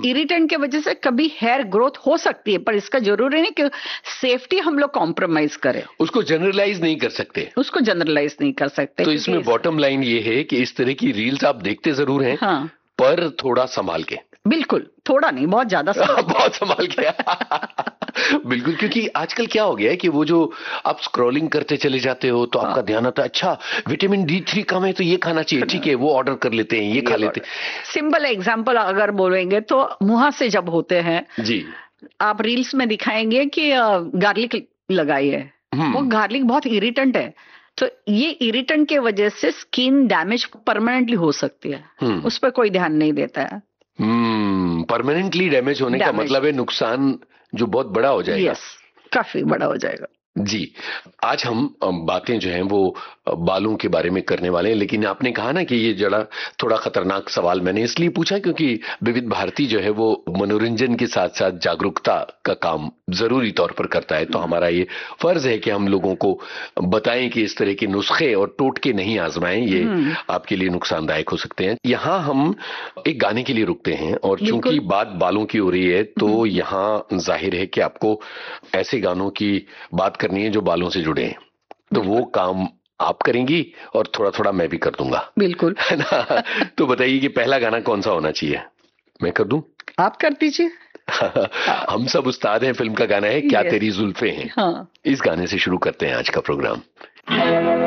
Irritant के वजह से कभी हेयर ग्रोथ हो सकती है, पर इसका जरूरी नहीं कि सेफ्टी हम लोग कॉम्प्रोमाइज करें। उसको जनरलाइज नहीं कर सकते। तो इसमें बॉटम लाइन ये है कि इस तरह की रील्स आप देखते जरूर हैं, हाँ, पर थोड़ा संभाल के। बिल्कुल, थोड़ा नहीं, बहुत ज्यादा बहुत संभाल के। बिल्कुल, क्योंकि आजकल क्या हो गया है कि वो जो आप स्क्रॉलिंग करते चले जाते हो तो आपका ध्यान आता है, अच्छा विटामिन D3 कम है तो ये खाना चाहिए, ठीक है, वो ऑर्डर कर लेते हैं, ये खा लेते हैं। सिंपल एग्जांपल अगर बोलेंगे तो मुंह से जब होते हैं जी, आप रील्स में दिखाएंगे कि गार्लिक लगाई है, वो गार्लिक बहुत इरिटेंट है, तो ये इरिटेंट के वजह से स्किन डैमेज परमानेंटली हो सकती है, उस पर कोई ध्यान नहीं देता है। परमानेंटली डैमेज होने का मतलब है नुकसान जो बहुत बड़ा हो जाएगा। यस, काफी बड़ा हो जाएगा। जी, आज हम बातें जो हैं वो बालों के बारे में करने वाले हैं, लेकिन आपने कहा ना कि ये जरा थोड़ा खतरनाक सवाल मैंने इसलिए पूछा क्योंकि विविध भारती जो है वो मनोरंजन के साथ साथ जागरूकता का काम जरूरी तौर पर करता है, तो हमारा ये फर्ज है कि हम लोगों को बताएं कि इस तरह के नुस्खे और टोटके नहीं आजमाएं, ये आपके लिए नुकसानदायक हो सकते हैं। यहाँ हम एक गाने के लिए रुकते हैं, और चूंकि बात बालों की हो रही है तो यहाँ जाहिर है कि आपको ऐसे गानों की बात करनी है जो बालों से जुड़े हैं, तो वो काम आप करेंगी और थोड़ा थोड़ा मैं भी कर दूंगा। बिल्कुल, है ना? तो बताइए कि पहला गाना कौन सा होना चाहिए? मैं कर दूं? आप कर दीजिए। हम सब उस्ताद हैं फिल्म का गाना है क्या तेरी जुल्फे हैं। हाँ, इस गाने से शुरू करते हैं आज का प्रोग्राम।